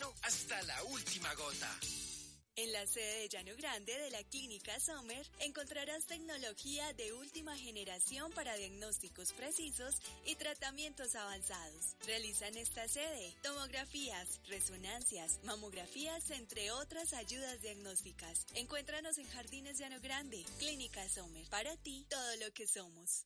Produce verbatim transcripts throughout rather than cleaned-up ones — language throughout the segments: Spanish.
oxígeno hasta la última gota. En la sede de Llano Grande de la Clínica Sommer encontrarás tecnología de última generación para diagnósticos precisos y tratamientos avanzados. Realizan esta sede tomografías, resonancias, mamografías, entre otras ayudas diagnósticas. Encuéntranos en Jardines Llano Grande, Clínica Sommer. Para ti, todo lo que somos.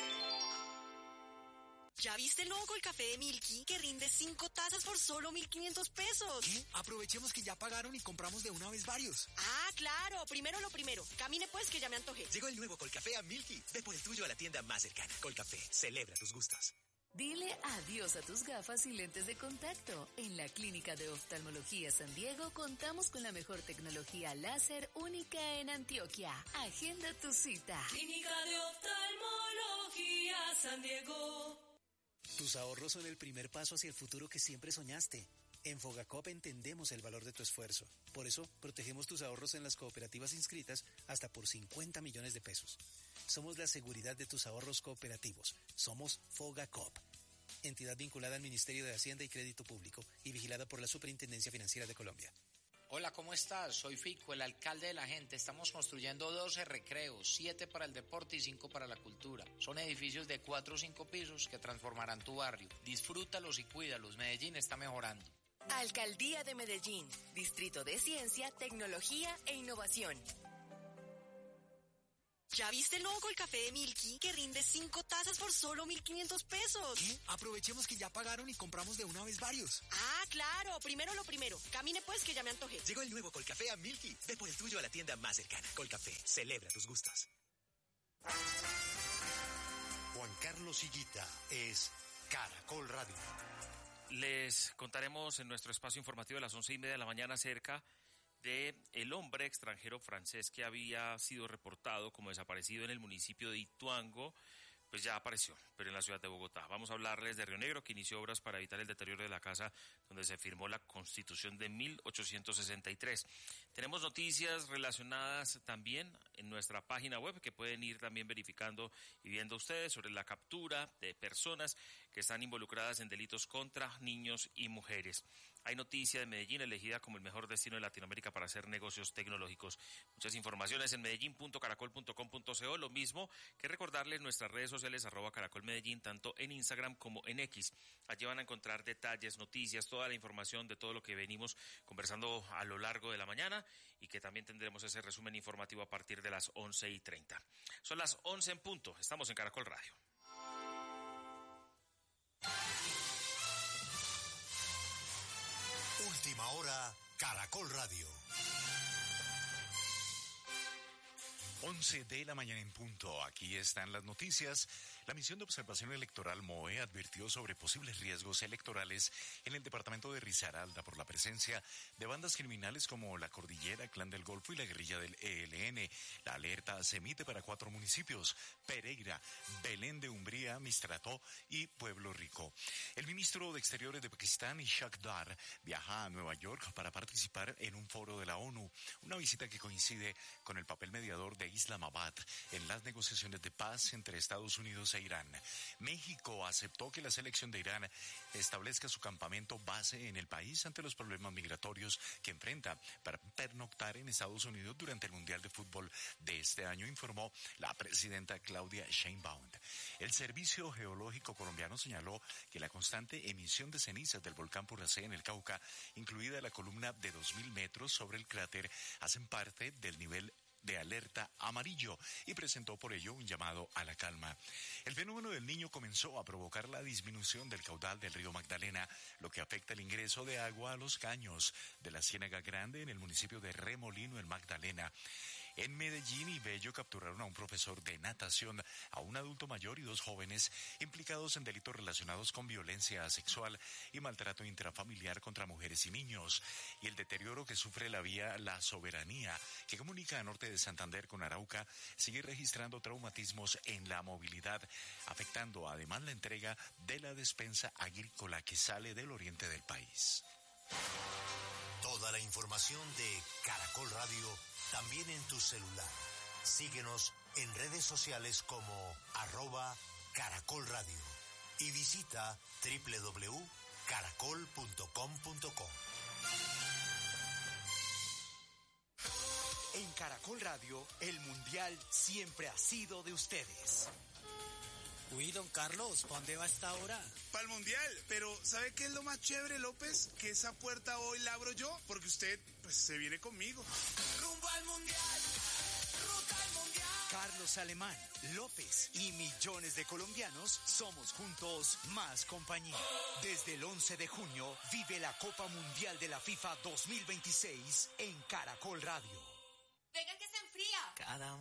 ¿Ya viste el nuevo Colcafé de Milky que rinde cinco tazas por solo mil quinientos pesos? ¿Qué? Aprovechemos que ya pagaron y compramos de una vez varios. Ah, claro. Primero lo primero. Camine pues que ya me antojé. Llegó el nuevo Colcafé a Milky. Ve por el tuyo a la tienda más cercana. Colcafé, celebra tus gustos. Dile adiós a tus gafas y lentes de contacto. En la Clínica de Oftalmología San Diego contamos con la mejor tecnología láser única en Antioquia. Agenda tu cita. Clínica de Oftalmología San Diego. Tus ahorros son el primer paso hacia el futuro que siempre soñaste. En Fogacop entendemos el valor de tu esfuerzo. Por eso, protegemos tus ahorros en las cooperativas inscritas hasta por cincuenta millones de pesos. Somos la seguridad de tus ahorros cooperativos. Somos Fogacop. Entidad vinculada al Ministerio de Hacienda y Crédito Público y vigilada por la Superintendencia Financiera de Colombia. Hola, ¿cómo estás? Soy Fico, el alcalde de la gente. Estamos construyendo doce recreos, siete para el deporte y cinco para la cultura. Son edificios de cuatro o cinco pisos que transformarán tu barrio. Disfrútalos y cuídalos. Medellín está mejorando. Alcaldía de Medellín, Distrito de Ciencia, Tecnología e Innovación. ¿Ya viste el nuevo Colcafé de Milky que rinde cinco tazas por solo mil quinientos pesos? ¿Qué? Aprovechemos que ya pagaron y compramos de una vez varios. Ah, claro. Primero lo primero. Camine pues que ya me antojé. Llegó el nuevo Colcafé a Milky. Ve por el tuyo a la tienda más cercana. Colcafé, celebra tus gustos. Juan Carlos Higuita es Caracol Radio. Les contaremos en nuestro espacio informativo de las once y media de la mañana acerca de el hombre extranjero francés que había sido reportado como desaparecido en el municipio de Ituango. Pues ya apareció, pero en la ciudad de Bogotá. Vamos a hablarles de Río Negro, que inició obras para evitar el deterioro de la casa donde se firmó la Constitución de mil ochocientos sesenta y tres. Tenemos noticias relacionadas también en nuestra página web que pueden ir también verificando y viendo ustedes sobre la captura de personas que están involucradas en delitos contra niños y mujeres. Hay noticia de Medellín elegida como el mejor destino de Latinoamérica para hacer negocios tecnológicos. Muchas informaciones en medellín punto caracol punto com punto co, lo mismo que recordarles nuestras redes sociales arroba Caracol Medellín, tanto en Instagram como en X. Allí van a encontrar detalles, noticias, toda la información de todo lo que venimos conversando a lo largo de la mañana y que también tendremos ese resumen informativo a partir de las once y treinta. Son las once en punto, estamos en Caracol Radio. Última hora, Caracol Radio. once de la mañana en punto. Aquí están las noticias. La misión de observación electoral M O E advirtió sobre posibles riesgos electorales en el departamento de Risaralda por la presencia de bandas criminales como la Cordillera, Clan del Golfo y la guerrilla del E L N. La alerta se emite para cuatro municipios: Pereira, Belén de Umbría, Mistrató y Pueblo Rico. El ministro de Exteriores de Pakistán, Ishaq Dar, viaja a Nueva York para participar en un foro de la ONU, una visita que coincide con el papel mediador de Islamabad en las negociaciones de paz entre Estados Unidos e Irán. México aceptó que la selección de Irán establezca su campamento base en el país ante los problemas migratorios que enfrenta para pernoctar en Estados Unidos durante el Mundial de Fútbol de este año, informó la presidenta Claudia Sheinbaum. El Servicio Geológico colombiano señaló que la constante emisión de cenizas del volcán Puracé en el Cauca, incluida la columna de dos mil metros sobre el cráter, hacen parte del nivel de alerta amarillo y presentó por ello un llamado a la calma. El fenómeno del Niño comenzó a provocar la disminución del caudal del río Magdalena, lo que afecta el ingreso de agua a los caños de la Ciénaga Grande en el municipio de Remolino, en Magdalena. En Medellín y Bello capturaron a un profesor de natación, a un adulto mayor y dos jóvenes implicados en delitos relacionados con violencia sexual y maltrato intrafamiliar contra mujeres y niños. Y el deterioro que sufre la vía La Soberanía, que comunica a norte de Santander con Arauca, sigue registrando traumatismos en la movilidad, afectando además la entrega de la despensa agrícola que sale del oriente del país. Toda la información de Caracol Radio también en tu celular. Síguenos en redes sociales como arroba Caracol Radio y visita doble u doble u doble u punto caracol punto com punto co. Caracol Radio, el Mundial siempre ha sido de ustedes. Uy, don Carlos, ¿para dónde va esta hora? Para el Mundial, pero ¿sabe qué es lo más chévere, López? Que esa puerta hoy la abro yo, porque usted, pues, se viene conmigo. Rumbo al Mundial, ruta al Mundial. Carlos Alemán, López y millones de colombianos somos juntos más compañía. Desde el once de junio, vive la Copa Mundial de la FIFA dos mil veintiséis en Caracol Radio. Venga que se enfría. Cada